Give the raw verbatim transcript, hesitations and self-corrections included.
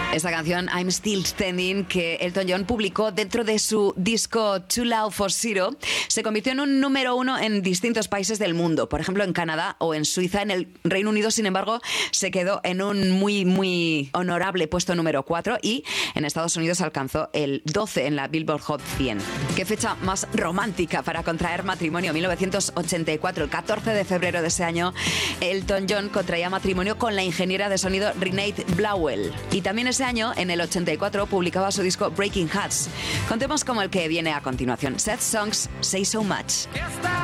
Esta canción, I'm Still Standing, que Elton John publicó dentro de su disco Too Loud for Zero, se convirtió en un número uno en distintos países del mundo. Por ejemplo, en Canadá o en Suiza. En el Reino Unido, sin embargo, se quedó en un muy, muy honorable puesto número cuatro y en Estados Unidos alcanzó el doce en la Billboard Hot cien. ¿Qué fecha más romántica para contraer matrimonio? mil novecientos ochenta y cuatro, el catorce de febrero de ese año, Elton John contraía matrimonio con la ingeniera de sonido Renate Blauel. Y también ese año, en el ochenta y cuatro, publicaba su disco Breaking Hearts, con temas como el que viene a continuación, Sad Songs Say So Much.